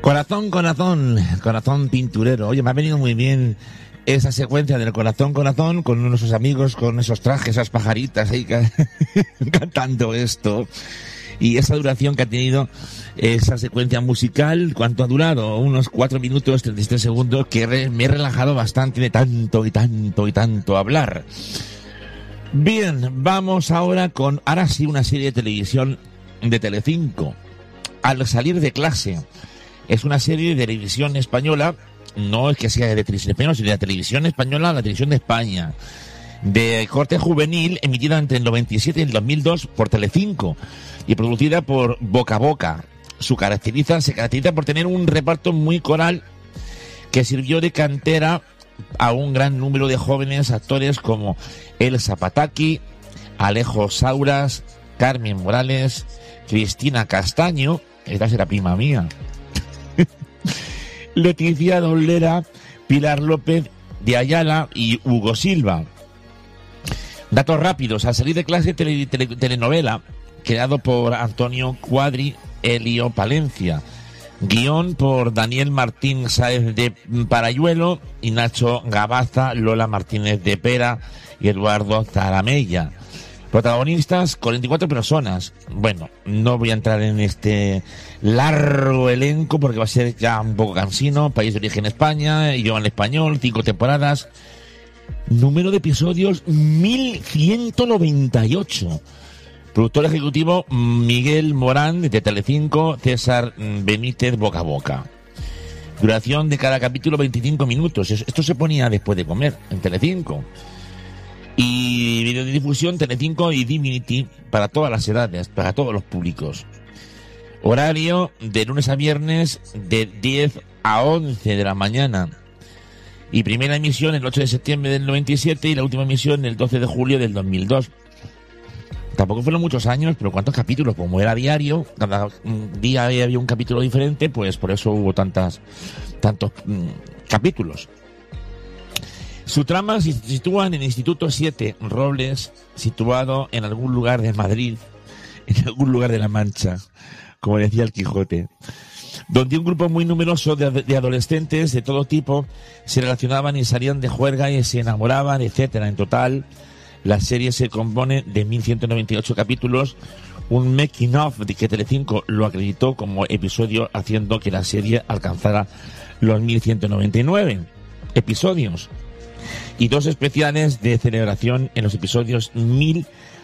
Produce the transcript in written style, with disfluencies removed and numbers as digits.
Corazón pinturero. Oye, me ha venido muy bien esa secuencia del corazón con nuestros amigos, con esos trajes, esas pajaritas ahí cantando esto. Y esa duración que ha tenido esa secuencia musical, ¿cuánto ha durado? Unos 4 minutos, 33 segundos, que me he relajado bastante de tanto hablar. Bien, vamos ahora con, ahora sí, una serie de televisión de Telecinco. Al salir de clase. Es una serie de televisión española, no es que sea de televisión española, sino de la televisión española, la televisión de España. De corte juvenil, emitida entre el 97 y el 2002 por Telecinco y producida por Boca a Boca. Se caracteriza por tener un reparto muy coral que sirvió de cantera a un gran número de jóvenes actores como Elsa Pataki, Alejo Sauras, Carmen Morales, Cristina Castaño, esta será prima mía, Leticia Dolera, Pilar López de Ayala y Hugo Silva. Datos rápidos. Al salir de clase, telenovela creado por Antonio Cuadri, Elio Palencia. Guión por Daniel Martín Sáez de Parayuelo y Nacho Gabaza, Lola Martínez de Pera y Eduardo Zaramella. Protagonistas, 44 personas. Bueno, no voy a entrar en este largo elenco porque va a ser ya un poco cansino. País de origen España, idioma en español, 5 temporadas. Número de episodios, 1198. Productor ejecutivo, Miguel Morán, de Telecinco, César Benítez, Boca a Boca. Duración de cada capítulo, 25 minutos. Esto se ponía después de comer, en Telecinco. Y videodifusión, Telecinco y Divinity, para todas las edades, para todos los públicos. Horario de lunes a viernes de 10 a 11 de la mañana. Y primera emisión el 8 de septiembre del 97 y la última emisión el 12 de julio del 2002. Tampoco fueron muchos años, pero ¿cuántos capítulos? Como era diario, cada día había un capítulo diferente, pues por eso hubo tantos capítulos. Su trama se sitúa en el Instituto 7 Robles, situado en algún lugar de Madrid, en algún lugar de La Mancha, como decía el Quijote, donde un grupo muy numeroso de adolescentes de todo tipo se relacionaban y salían de juerga y se enamoraban, etcétera. En total, la serie se compone de 1198 capítulos, un making of de que Telecinco lo acreditó como episodio, haciendo que la serie alcanzara los 1199 episodios. Y 2 especiales de celebración en los episodios 1000